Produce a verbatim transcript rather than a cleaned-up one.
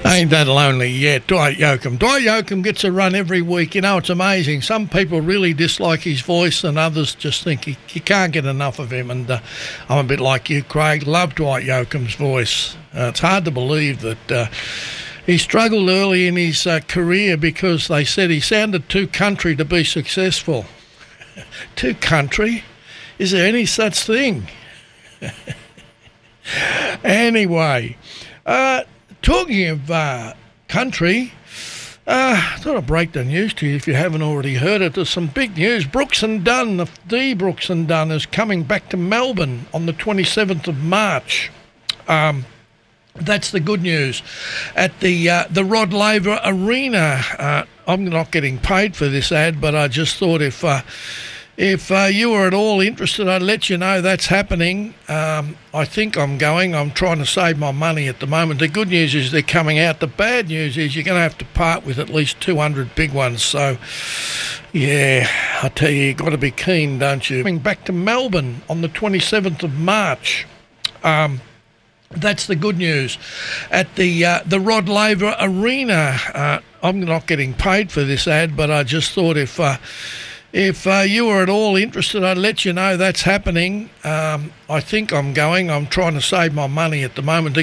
Ain't that lonely yet, Dwight Yoakam. Dwight Yoakam gets a run every week. You know, it's amazing. Some people really dislike his voice and others just think he, you can't get enough of him. And uh, I'm a bit like you, Craig. Love Dwight Yoakam's voice. Uh, it's hard to believe that uh, he struggled early in his uh, career because they said he sounded too country to be successful. Too country? Is there any such thing? Anyway, uh, talking of uh, country, uh, I thought I'd break the news to you if you haven't already heard it. There's some big news. Brooks and Dunn, the, the Brooks and Dunn is coming back to Melbourne on the twenty-seventh of March. Um, that's the good news. At the uh, the Rod Laver Arena, uh, I'm not getting paid for this ad, but I just thought if... Uh, If uh, you were at all interested, I'd let you know that's happening. Um, I think I'm going. I'm trying to save my money at the moment. The good news is they're coming out. The bad news is you're going to have to part with at least two hundred big ones. So, yeah, I tell you, you've got to be keen, don't you? Coming back to Melbourne on the twenty-seventh of March. Um, that's the good news. At the uh, the Rod Laver Arena, uh, I'm not getting paid for this ad, but I just thought if... Uh, If uh, you were at all interested, I'd let you know that's happening. Um, I think I'm going. I'm trying to save my money at the moment. The